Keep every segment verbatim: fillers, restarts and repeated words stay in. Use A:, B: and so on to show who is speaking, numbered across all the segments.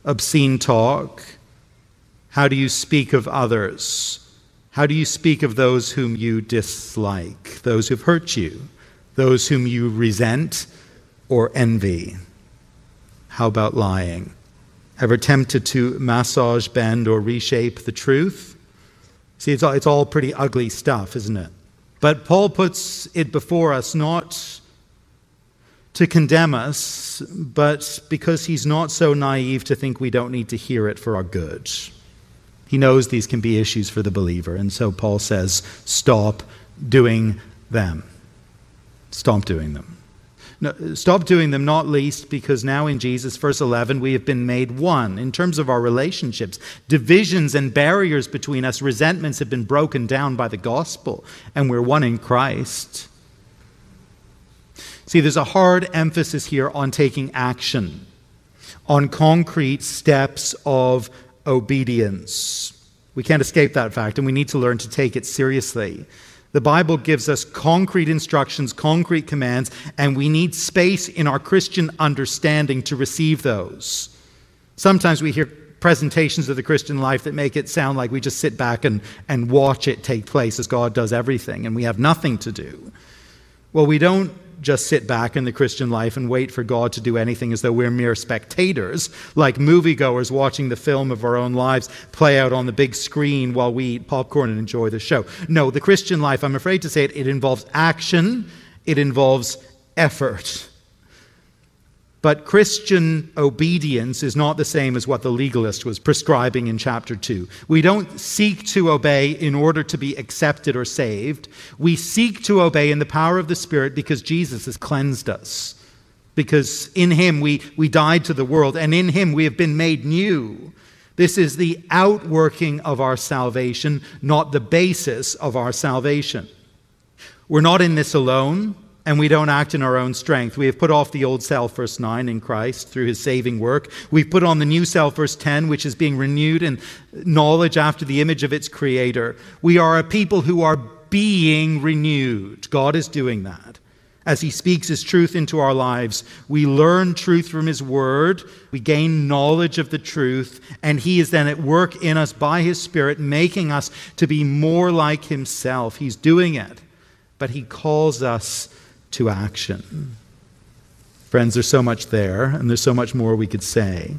A: obscene talk? How do you speak of others? How do you speak of those whom you dislike, those who've hurt you, those whom you resent or envy? How about lying? Ever tempted to massage, bend, or reshape the truth? See, it's all, it's all pretty ugly stuff, isn't it? But Paul puts it before us not to condemn us, but because he's not so naive to think we don't need to hear it for our good. He knows these can be issues for the believer, and so Paul says, stop doing them. Stop doing them. No, stop doing them, not least because now in Jesus, verse eleven, we have been made one. In terms of our relationships, divisions and barriers between us, resentments have been broken down by the gospel, and we're one in Christ. See, there's a hard emphasis here on taking action, on concrete steps of obedience. We can't escape that fact, and we need to learn to take it seriously. The Bible gives us concrete instructions, concrete commands, and we need space in our Christian understanding to receive those. Sometimes we hear presentations of the Christian life that make it sound like we just sit back and, and watch it take place as God does everything, and we have nothing to do. Well, we don't just sit back in the Christian life and wait for God to do anything as though we're mere spectators, like moviegoers watching the film of our own lives play out on the big screen while we eat popcorn and enjoy the show. No, the Christian life, I'm afraid to say it, it involves action, it involves effort. But Christian obedience is not the same as what the legalist was prescribing in chapter two. We don't seek to obey in order to be accepted or saved. We seek to obey in the power of the Spirit because Jesus has cleansed us. Because in him we, we died to the world, and in him we have been made new. This is the outworking of our salvation, not the basis of our salvation. We're not in this alone. And we don't act in our own strength. We have put off the old self, verse nine, in Christ through his saving work. We've put on the new self, verse ten, which is being renewed in knowledge after the image of its creator. We are a people who are being renewed. God is doing that. As he speaks his truth into our lives, we learn truth from his word. We gain knowledge of the truth. And he is then at work in us by his Spirit, making us to be more like himself. He's doing it. But he calls us to action. Friends, there's so much there, and there's so much more we could say.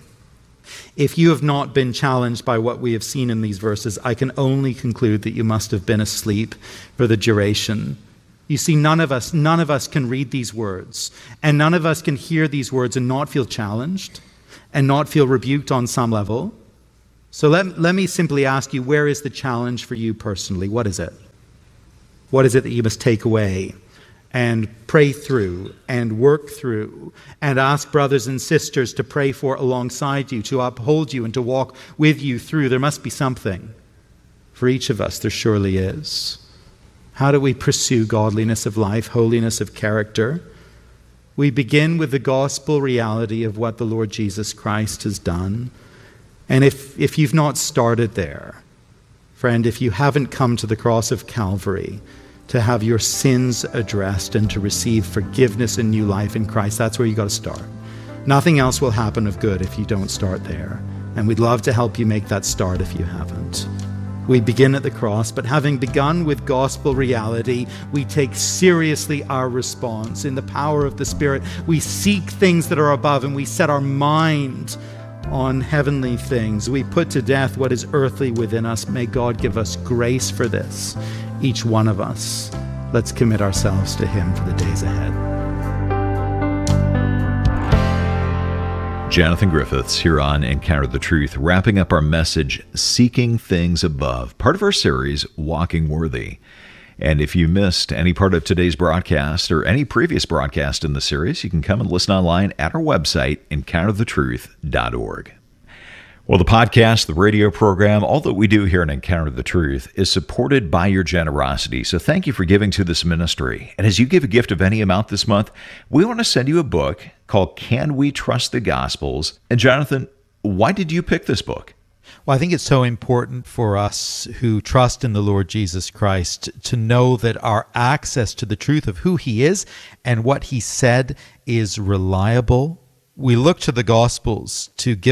A: If you have not been challenged by what we have seen in these verses, I can only conclude that you must have been asleep for the duration. You see, none of us, none of us can read these words, and none of us can hear these words and not feel challenged and not feel rebuked on some level. So let, let me simply ask you, where is the challenge for you personally? What is it? What is it that you must take away and pray through and work through and ask brothers and sisters to pray for alongside you, to uphold you and to walk with you through? There must be something. For each of us, there surely is. How do we pursue godliness of life, holiness of character? We begin with the gospel reality of what the Lord Jesus Christ has done. And if, if you've not started there, friend, if you haven't come to the cross of Calvary to have your sins addressed and to receive forgiveness and new life in Christ, that's where you got to start. Nothing else will happen of good if you don't start there. And we'd love to help you make that start if you haven't. We begin at the cross, but having begun with gospel reality, we take seriously our response. In the power of the Spirit, we seek things that are above, and we set our mind on heavenly things. We put to death what is earthly within us. May God give us grace for this, each one of us. Let's commit ourselves to him for the days ahead.
B: Jonathan Griffiths here on Encounter the Truth, wrapping up our message, Seeking Things Above, part of our series, Walking Worthy. And if you missed any part of today's broadcast or any previous broadcast in the series, you can come and listen online at our website, encounter the truth dot org. Well, the podcast, the radio program, all that we do here in Encounter the Truth is supported by your generosity. So thank you for giving to this ministry. And as you give a gift of any amount this month, we want to send you a book called Can We Trust the Gospels? And Jonathan, why did you pick this book?
A: Well, I think it's so important for us who trust in the Lord Jesus Christ to know that our access to the truth of who he is and what he said is reliable. We look to the Gospels to give